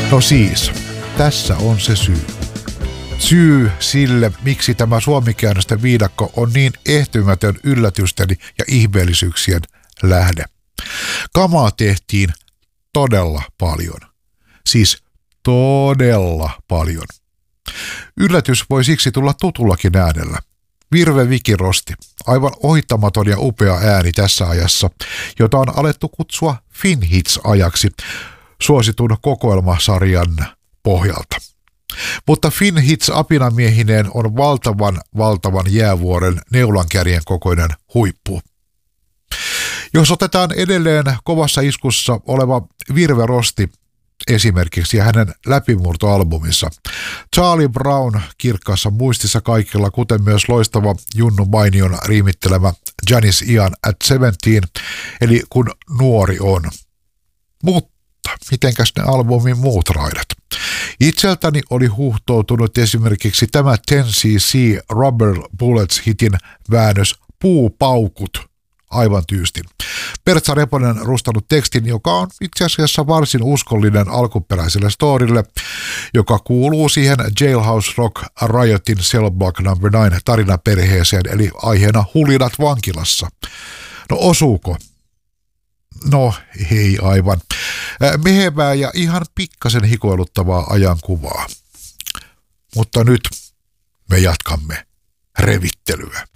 No siis, tässä on se syy. Syy sille, miksi tämä suomikäännösten viidakko on niin ehtymätön yllätysten ja ihmeellisyyksien lähde. Kamaa tehtiin todella paljon. Siis todella paljon. Yllätys voi siksi tulla tutullakin äänellä. Virve Vikirosti, aivan ohittamaton ja upea ääni tässä ajassa, jota on alettu kutsua Finhits-ajaksi suositun kokoelmasarjan pohjalta. Mutta Finhits apinamiehineen on valtavan jäävuoren neulankärjen kokoinen huippu. Jos otetaan edelleen kovassa iskussa oleva Virve Rosti esimerkiksi ja hänen läpimurtoalbuminsa. Charlie Brown kirkkaassa muistissa kaikilla, kuten myös loistava Junnu Mainion riimittelemä Janis Ian at 17, eli kun nuori on. Mutta mitenkäs ne albumin muut raidat? Itseltäni oli huuhtoutunut esimerkiksi tämä 10cc Rubber Bullets hitin väännös Puupaukut aivan tyystin. Pertsa Reponen rustannut tekstin, joka on itse asiassa varsin uskollinen alkuperäiselle storille, joka kuuluu siihen Jailhouse Rock Riotin Cellblock No. 9 tarinaperheeseen, eli aiheena hulinat vankilassa. No osuuko? No ei aivan. Mehevää ja ihan pikkasen hikoiluttavaa ajankuvaa. Mutta nyt me jatkamme revittelyä.